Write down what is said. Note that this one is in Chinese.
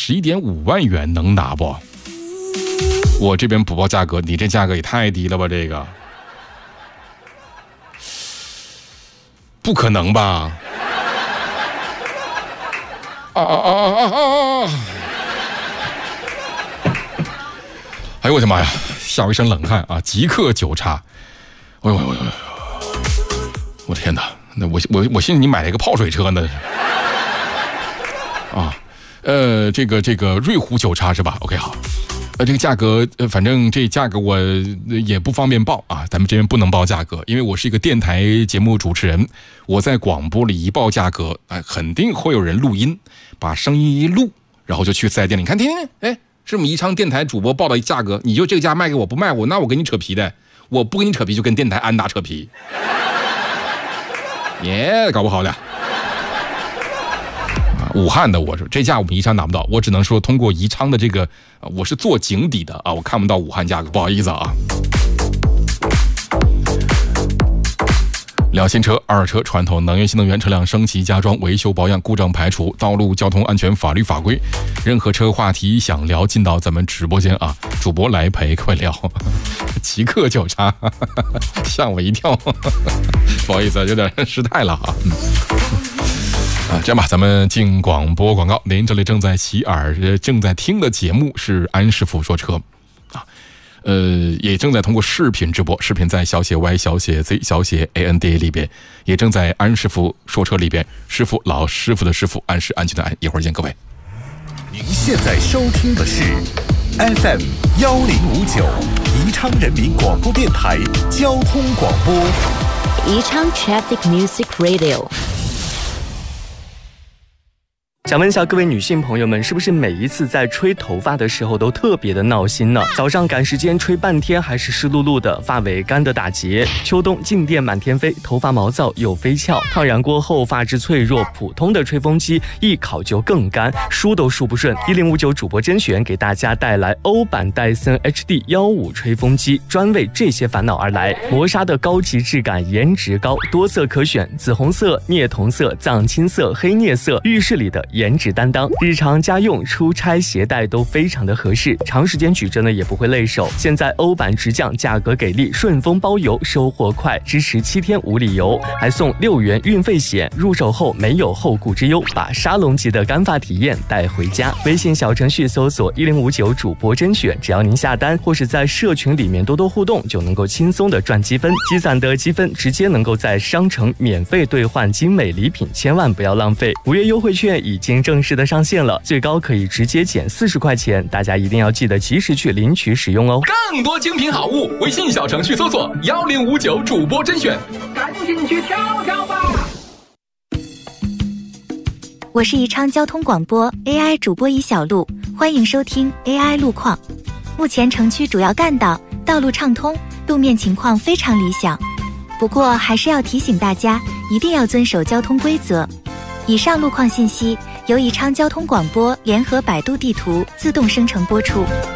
11.5万元能拿不？我这边补报价格，你这价格也太低了吧？这个不可能吧？哎呦我的妈呀，吓我一身冷汗啊！即刻9叉，哎呦，我的天哪！那我信你买了一个泡水车呢。啊，这个瑞虎9叉是吧 ？OK 好，这个价格，反正这价格我也不方便报啊，咱们这边不能报价格，因为我是一个电台节目主持人，我在广播里一报价格，肯定会有人录音，把声音一录，然后就去4S店里，你看，听，哎，是我们宜昌电台主播报的价格，你就这个价卖给我，不卖我，那我跟你扯皮的，我不跟你扯皮就跟电台安达扯皮，搞不好的。武汉的，我说这价我们宜昌拿不到，我只能说通过宜昌的这个，我是做井底的啊，我看不到武汉价格，不好意思啊。聊新车、二手车、传统能源、新能源车辆升级加装、维修保养、故障排除、道路交通安全法律法规，任何车话题想聊，进到咱们直播间啊，主播来陪各位聊。即刻9叉，吓我一跳，不好意思，有点失态了啊。这样吧，咱们进广播广告。您这里正在起耳、正在听的节目是安师傅说车啊，也正在通过视频直播，视频在小写 Y 小写 Z 小写 ANDA 里边，也正在安师傅说车里边，师傅老师傅的师傅，安是安全的安。一会儿见各位。 您现在收听的是 FM 1059宜昌人民广播电台交通广播， 宜昌 Traffic Music Radio。 想问一下各位女性朋友们，是不是每一次在吹头发的时候都特别的闹心呢？早上赶时间吹半天还是湿漉漉的，发尾干得打结；秋冬静电满天飞，头发毛躁又飞翘。烫染过后发质脆弱，普通的吹风机一烤就更干，梳都梳不顺。1059主播甄选给大家带来欧版戴森 HD15吹风机，专为这些烦恼而来。磨砂的高级质感，颜值高，多色可选，紫红色、镍铜色、藏青色、黑镍色，浴室里的颜值担当，日常家用、出差携带都非常的合适，长时间举着呢也不会累手。现在欧版直降，价格给力，顺丰包邮，收货快，支持7天无理由，还送6元运费险，入手后没有后顾之忧，把沙龙级的干发体验带回家。微信小程序搜索1059主播甄选，只要您下单或是在社群里面多多互动，就能够轻松的赚积分，积攒的积分直接能够在商城免费兑换精美礼品，千万不要浪费。5月优惠券已经正式的上线了，最高可以直接减40块钱，大家一定要记得及时去领取使用哦。 更多精品好物，微信小程序搜索1059主播甄选， 赶紧去挑挑吧。 我是宜昌交通广播 AI 主播尹小璐，欢迎收听 AI 路况。目前城区主要干道道路畅通，路面情况非常理想，不过还是要提醒大家一定要遵守交通规则。以上路况信息由宜昌交通广播联合百度地图自动生成播出。